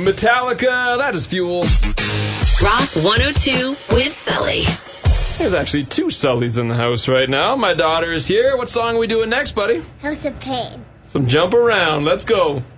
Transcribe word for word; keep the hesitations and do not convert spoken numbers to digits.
Metallica, that is Fuel. Rock one oh two with Sully. There's actually two Sullys in the house right now. My daughter is here. What song are we doing next, buddy? House of Pain. Some Jump Around. Let's go.